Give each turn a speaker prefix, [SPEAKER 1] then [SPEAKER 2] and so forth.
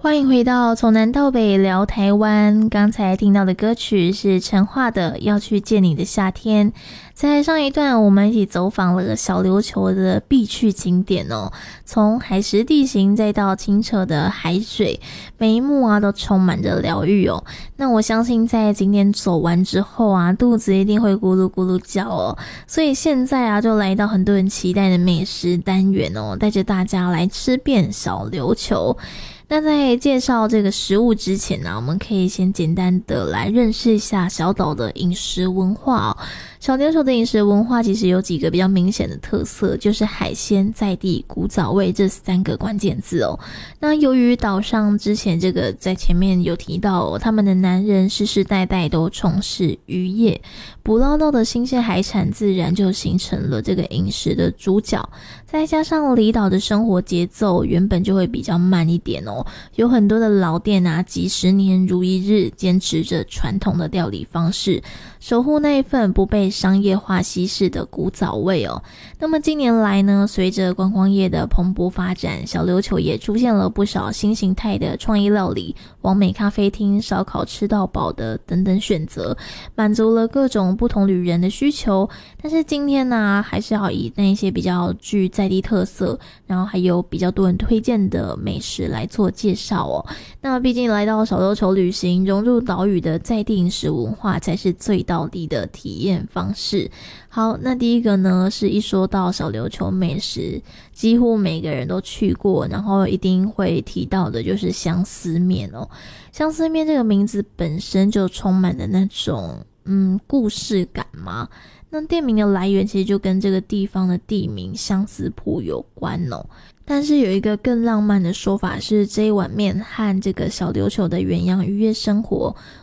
[SPEAKER 1] 欢迎回到从南到北聊台湾。刚才听到的歌曲是陈化的《要去见你的夏天》。在上一段我们一起走访了小琉球的必去景点哦，从海蚀地形再到清澈的海水，每一幕都充满着疗愈哦。那我相信在景点走完之后肚子一定会咕噜咕噜叫哦。所以现在就来到很多人期待的美食单元哦，带着大家来吃遍小琉球。那在介绍这个食物之前我们可以先简单的来认识一下小岛的饮食文化哦。小琉球的饮食文化其实有几个比较明显的特色，就是海鲜、在地、古早味这3个关键字哦。那由于岛上之前这个在前面有提到他们的男人世世代代都从事渔业，捕捞到的新鲜海产自然就形成了这个饮食的主角。再加上离岛的生活节奏原本就会比较慢一点哦，有很多的老店几十年如一日坚持着传统的料理方式，守护那一份不被商业化稀释的古早味哦。那么近年来呢，随着观光业的蓬勃发展，小琉球也出现了不少新形态的创意料理，网美咖啡厅、烧烤吃到饱的等等选择，满足了各种不同旅人的需求。但是今天还是要以那些比较具在地特色，然后还有比较多人推荐的美食来做介绍哦。那毕竟来到小琉球旅行，融入岛屿的在地饮食文化才是最道地的体验方式。好，那第一个呢，是一说到小琉球美食，几乎每个人都去过，然后一定会提到的就是香丝面哦。香丝面这个名字本身就充满了那种故事感嘛。那店名的来源其实就跟这个地方的地名相思浦有关哦。但是有一个更浪漫的说法是，这一碗面和这个小琉球的远洋渔业生活